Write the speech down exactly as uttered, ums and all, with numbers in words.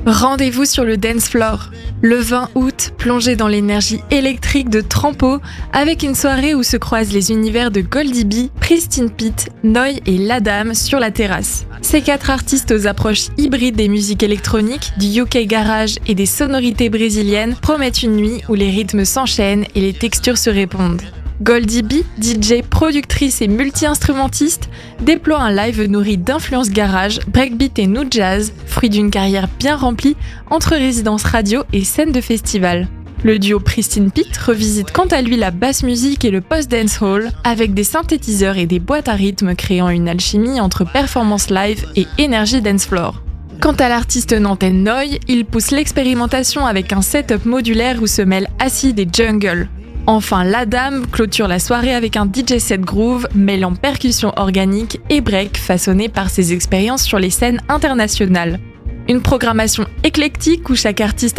Rendez-vous sur le dance floor. Le vingt août, plongez dans l'énergie électrique de Trampo avec une soirée où se croisent les univers de Goldie B, Pristine Pete, Noi et Ladam sur la terrasse. Ces quatre artistes aux approches hybrides des musiques électroniques, du U K garage et des sonorités brésiliennes promettent une nuit où les rythmes s'enchaînent et les textures se répondent. Goldie B, D J, productrice et multi-instrumentiste, déploie un live nourri d'influences garage, breakbeat et nu jazz, fruit d'une carrière bien remplie entre résidences radio et scènes de festival. Le duo Pristine Pete revisite quant à lui la basse musique et le post-dancehall avec des synthétiseurs et des boîtes à rythme créant une alchimie entre performance live et énergie dancefloor. Quant à l'artiste nantais Noi, il pousse l'expérimentation avec un setup modulaire où se mêlent acid et jungle. Enfin, Ladam clôture la soirée avec un D J set groove mêlant percussions organiques et break façonné par ses expériences sur les scènes internationales. Une programmation éclectique où chaque artiste